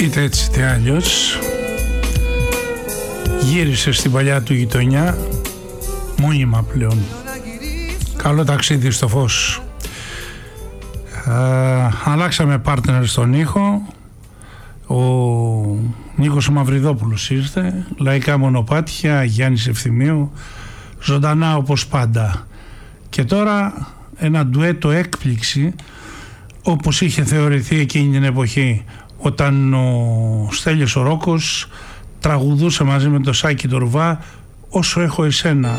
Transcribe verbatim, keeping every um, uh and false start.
Είτε έτσι είτε αλλιώς γύρισε στην παλιά του γειτονιά μόνιμα πλέον. Καλό ταξίδι στο φως. Α, αλλάξαμε partner στον ήχο. Ο Νίκος ο Μαυριδόπουλος ήρθε. Λαϊκά μονοπάτια, Γιάννης Ευθυμίου, ζωντανά όπως πάντα. Και τώρα ένα ντουέτο έκπληξη, όπως είχε θεωρηθεί εκείνη την εποχή, όταν ο Στέλιος ο Ρόκος τραγουδούσε μαζί με τον Σάκη το Ρουβά «Όσο έχω εσένα».